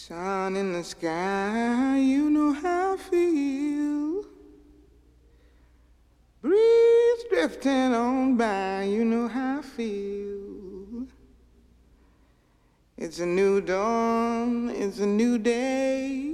Sun in the sky, you know how I feel. Breeze drifting on by, you know how I feel. It's a new dawn, it's a new day.